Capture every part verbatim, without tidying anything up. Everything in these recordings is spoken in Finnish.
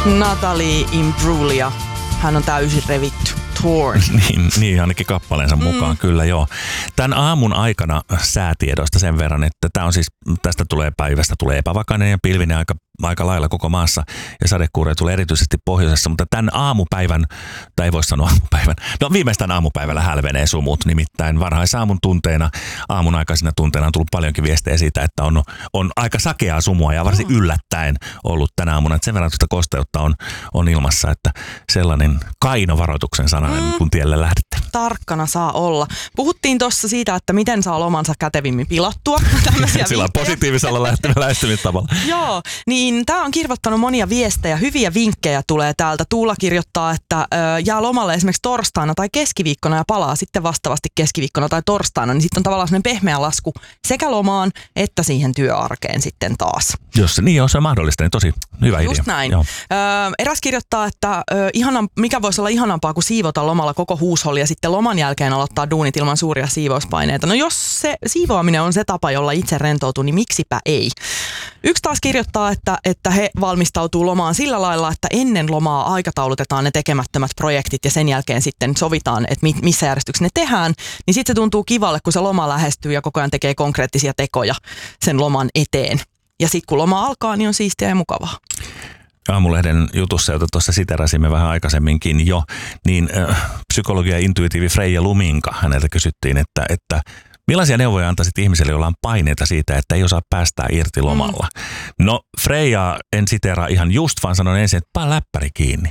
Natalie Imbruglia. Hän on täysin revitty. Torn. niin, niin, ainakin kappaleensa mukaan, mm. kyllä joo. Tämän aamun aikana säätiedoista sen verran, että tämä on siis, tästä tulee päivästä, tulee epävakainen ja pilvinen aika, aika lailla koko maassa ja sadekuuria tulee erityisesti pohjoisessa, mutta tämän aamupäivän, tai ei voi sanoa aamupäivän, no viimeistään aamupäivällä hälvenee sumut, nimittäin varhaisaamun tunteina, aamun aikaisina tunteina on tullut paljonkin viestejä siitä, että on, on aika sakeaa sumua ja varsin yllättäen ollut tänä aamuna, että sen verran tuota kosteutta on, on ilmassa, että sellainen kaino varoituksen sana, mm. kun tielle lähdette. Tarkkana saa olla. Puhuttiin tuossa siitä, että miten saa lomansa kätevimmin pilattua. Sillä on positiivisella lähestymistavalla. Joo, niin tämä on kirvoittanut monia viestejä. Hyviä vinkkejä tulee täältä. Tuula kirjoittaa, että ö, jää lomalle esimerkiksi torstaina tai keskiviikkona ja palaa sitten vastaavasti keskiviikkona tai torstaina. Niin sitten on tavallaan sellainen pehmeä lasku sekä lomaan että siihen työarkeen sitten taas. Jos se niin on, se on mahdollista, niin tosi hyvä idea. Just näin. Ö, eräs kirjoittaa, että ö, ihanan, mikä voisi olla ihanampaa kuin siivota lomalla koko huusholli ja sitten loman jälkeen aloittaa duunit ilman suuria siivouspaineita. No jos se siivoaminen on se tapa, jolla itse rentoutuu, niin miksipä ei. Yksi taas kirjoittaa, että, että he valmistautuu lomaan sillä lailla, että ennen lomaa aikataulutetaan ne tekemättömät projektit ja sen jälkeen sitten sovitaan, että missä järjestyksessä ne tehdään. Niin sitten se tuntuu kivalle, kun se loma lähestyy ja koko ajan tekee konkreettisia tekoja sen loman eteen. Ja sitten kun loma alkaa, niin on siistiä ja mukavaa. Aamulehden jutussa, jota tuossa siterasimme vähän aikaisemminkin jo, niin äh, psykologia intuitiivi Freija Luminka, häneltä kysyttiin, että, että millaisia neuvoja antaisit ihmiselle, jolla on paineita siitä, että ei osaa päästää irti lomalla? Mm. No Freija en siteraa ihan just, vaan sanon ensin, että paa läppäri kiinni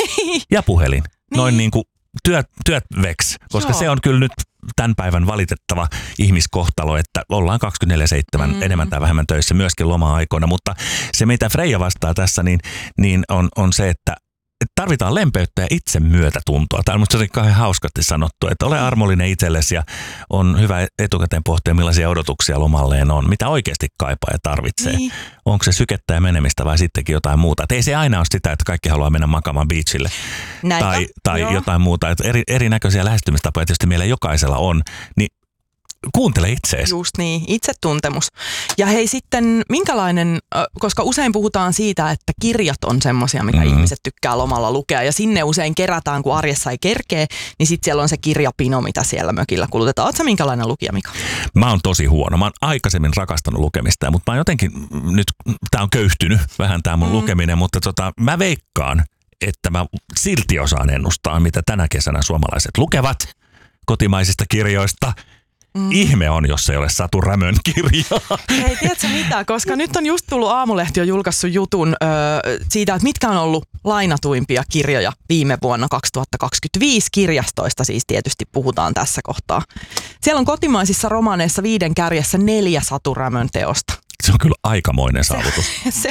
ja puhelin. Niin. Noin niin kuin työt, työt veks, koska Joo. se on kyllä nyt tämän päivän valitettava ihmiskohtalo, että ollaan kaksikymmentäneljä seitsemän mm. enemmän tai vähemmän töissä myöskin loma-aikoina, mutta se mitä Freija vastaa tässä niin, niin on, on se, että tarvitaan lempeyttä ja itse myötätuntoa. Tämä on minusta jotenkin hauskasti sanottu, että ole armollinen itsellesi ja on hyvä etukäteen pohtia, millaisia odotuksia lomalleen on, mitä oikeasti kaipaa ja tarvitsee. Niin. Onko se sykettä ja menemistä vai sittenkin jotain muuta. Et ei se aina ole sitä, että kaikki haluaa mennä makaamaan beachille Näitä. tai, tai jotain muuta. Et eri, erinäköisiä lähestymistapoja tietysti meillä jokaisella on, niin kuuntele itseesi. Just niin, itsetuntemus. Ja hei sitten, minkälainen, koska usein puhutaan siitä, että kirjat on semmoisia, mitä mm-hmm. ihmiset tykkää lomalla lukea. Ja sinne usein kerätään, kun arjessa ei kerkee, niin sitten siellä on se kirjapino, mitä siellä mökillä kulutetaan. Ootko sä minkälainen lukija, Mika? Mä oon tosi huono. Mä oon aikaisemmin rakastanut lukemista, mutta mä oon jotenkin, nyt tää on köyhtynyt vähän tää mun mm. lukeminen, mutta tota, mä veikkaan, että mä silti osaan ennustaa, mitä tänä kesänä suomalaiset lukevat kotimaisista kirjoista. Mm. Ihme on, jos ei ole Satu Rämön kirjaa. Hei, tiedätkö mitä? Koska nyt on just tullut Aamulehti on julkaissut jutun ö, siitä, että mitkä on ollut lainatuimpia kirjoja viime vuonna kaksituhattakaksikymmentäviisi. Kirjastoista siis tietysti puhutaan tässä kohtaa. Siellä on kotimaisissa romaaneissa viiden kärjessä neljä Satu Rämön teosta. Se on kyllä aikamoinen saavutus. Se, se